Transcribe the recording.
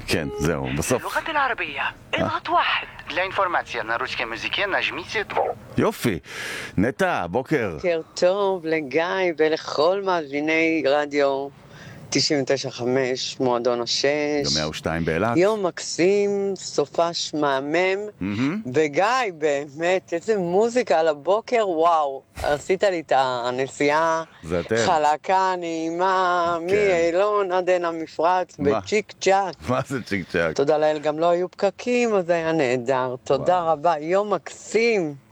כן, זהו, בסוף. اللغة العربية اضغط واحد. לאינפורמציה, на русском языке нажмите 2. יופי. נטע, בוקר. בוקר טוב לגיא ולכל מאזיני רדיו 99.5, מועדון השש. גם 102 באילת. יום מקסים, סופש מהמם. וגיא, באמת, איזה מוזיקה על הבוקר, וואו. עשית לי את הנסיעה זה אתם. חלקה, נעימה, מאילון עד עין המפרץ, בצ'יק צ'אק. מה זה צ'יק צ'אק? תודה לאל, גם לא היו פקקים, אז היה נהדר. תודה רבה, יום מקסים.